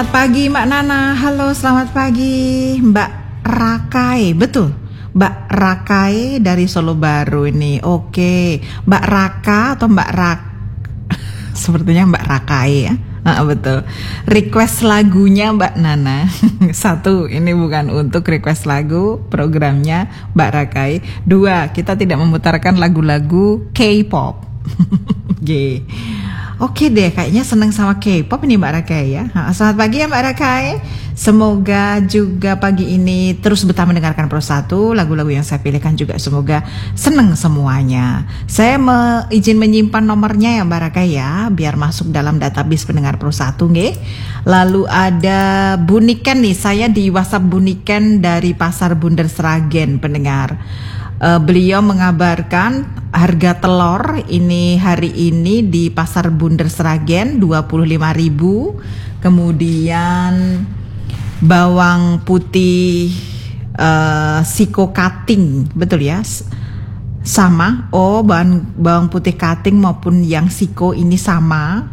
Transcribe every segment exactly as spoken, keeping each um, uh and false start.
Selamat pagi Mbak Nana, halo selamat pagi Mbak Rakai, betul Mbak Rakai dari Solo Baru ini. Oke, Mbak Raka atau Mbak Rak sepertinya Mbak Rakai ya. Nah, betul. Request lagunya Mbak Nana. Satu, ini bukan untuk request lagu, programnya Mbak Rakai. Dua, kita tidak memutarkan lagu-lagu K-pop. G. Oke deh, kayaknya seneng sama K-pop ini Mbak Rakai ya. Selamat pagi ya Mbak Rakai. Semoga juga pagi ini terus betah mendengarkan Pro satu. Lagu-lagu yang saya pilihkan juga semoga seneng semuanya. Saya me, izin menyimpan nomornya ya Mbak Rakai ya, biar masuk dalam database pendengar Pro satu nggih. Lalu ada Buniken nih, saya di WhatsApp Buniken dari Pasar Bunder Sragen pendengar. Uh, beliau mengabarkan harga telur ini hari ini di Pasar Bunder Sragen dua puluh lima ribu. Kemudian bawang putih uh, Siko Cutting, betul ya? Sama. Oh, bawang, bawang putih cutting maupun yang Siko ini sama.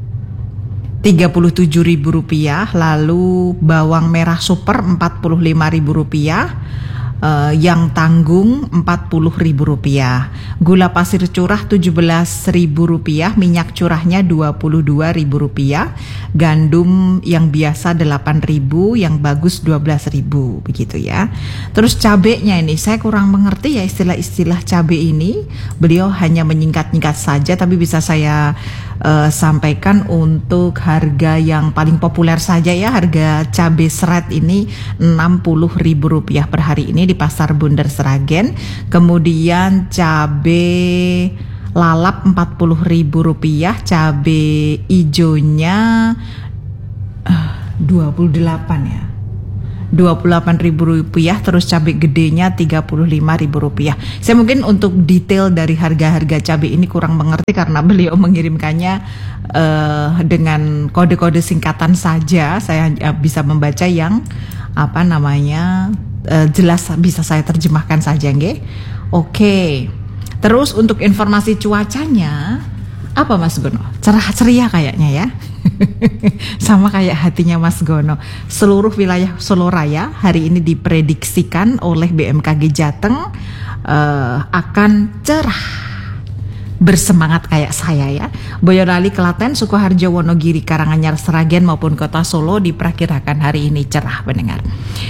tiga puluh tujuh ribu rupiah. Lalu bawang merah super empat puluh lima ribu rupiah. Uh, yang tanggung empat puluh ribu rupiah, gula pasir curah tujuh belas ribu rupiah, minyak curahnya dua puluh dua ribu rupiah, gandum yang biasa delapan ribu, yang bagus dua belas ribu, begitu ya. Terus cabenya ini saya kurang mengerti ya istilah-istilah cabai ini, beliau hanya menyingkat-nyingkat saja, tapi bisa saya uh, sampaikan untuk harga yang paling populer saja ya, harga cabai seret ini enam puluh ribu rupiah per hari ini di Pasar Bunder Sragen. Kemudian cabai lalap empat puluh ribu rupiah, cabai ijonya uh, dua puluh delapan ya. dua puluh delapan ribu rupiah, terus cabai gedenya tiga puluh lima ribu rupiah. Saya mungkin untuk detail dari harga-harga cabai ini kurang mengerti karena beliau mengirimkannya uh, dengan kode-kode singkatan saja. Saya uh, bisa membaca yang apa namanya uh, jelas bisa saya terjemahkan saja, nggih. Oke. Terus untuk informasi cuacanya apa Mas Gono? Cerah ceria kayaknya ya. Sama kayak hatinya Mas Gono. Seluruh wilayah Solo Raya hari ini diprediksikan oleh B M K G Jateng uh, akan cerah. Bersemangat kayak saya ya. Boyolali, Klaten, Sukoharjo, Wonogiri, Karanganyar, Sragen maupun Kota Solo diperkirakan hari ini cerah pendengar.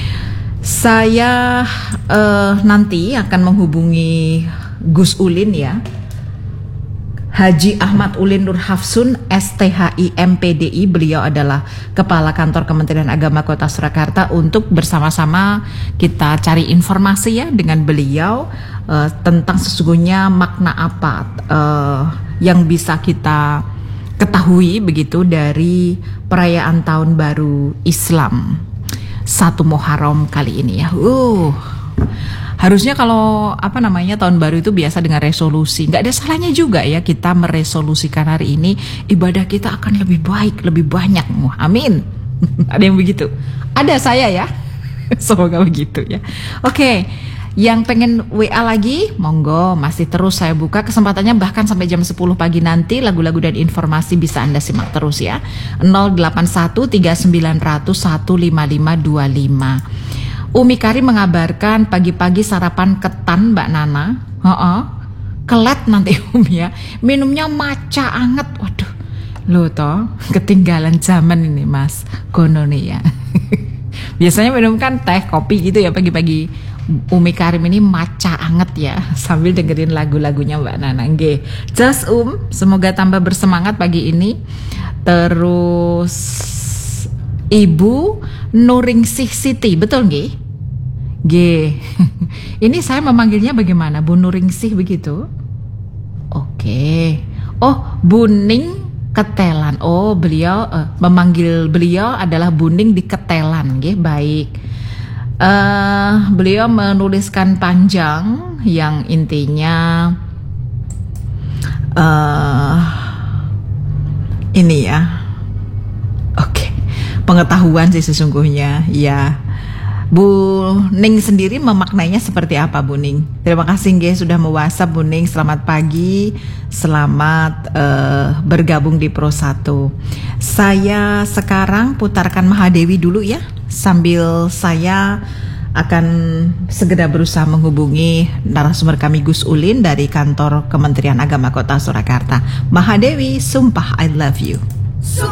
Saya uh, nanti akan menghubungi Gus Ulin ya. Haji Ahmad Ulin Nur Hafsun S T H I M P D I, beliau adalah Kepala Kantor Kementerian Agama Kota Surakarta, untuk bersama-sama kita cari informasi ya dengan beliau uh, tentang sesungguhnya makna apa uh, yang bisa kita ketahui begitu dari perayaan Tahun Baru Islam satu Muharram kali ini ya. Uh. Harusnya kalau apa namanya tahun baru itu biasa dengan resolusi. Nggak ada salahnya juga ya kita meresolusikan hari ini ibadah kita akan lebih baik, lebih banyak. Amin. Ada yang begitu? Ada saya ya. Semoga begitu ya. Oke, yang pengen W A lagi, monggo masih terus saya buka kesempatannya bahkan sampai jam sepuluh pagi nanti. Lagu-lagu dan informasi bisa Anda simak terus ya. nol delapan satu tiga sembilan nol nol satu lima lima dua lima. Umi Kari mengabarkan pagi-pagi sarapan ketan Mbak Nana. Heeh. Kelet nanti Umi ya. Minumnya maca anget. Waduh. Loh toh, ketinggalan zaman ini Mas Gono nih ya. Biasanya minum kan teh, kopi gitu ya pagi-pagi. Umi Karim ini maca anget ya sambil dengerin lagu-lagunya Mbak Nana. Nggih. Just Um, semoga tambah bersemangat pagi ini. Terus Ibu Nuringsih Siti, betul nggih? Nggih. Ini saya memanggilnya bagaimana? Bu Nuringsih begitu? Oke. Oh, Buning Ketelan. Oh, beliau uh, memanggil beliau adalah Buning di Ketelan, nggih. Baik. Uh, beliau menuliskan panjang yang intinya uh, ini ya. Oke. Pengetahuan sih sesungguhnya ya. Bu Ning sendiri memaknainya seperti apa, Bu Ning? Terima kasih nggih sudah mau WhatsApp, Bu Ning. Selamat pagi, selamat uh, bergabung di Pro satu. Saya sekarang putarkan Mahadewi dulu ya, sambil saya akan segera berusaha menghubungi narasumber kami Gus Ulin dari kantor Kementerian Agama Kota Surakarta. Mahadewi, sumpah I love you.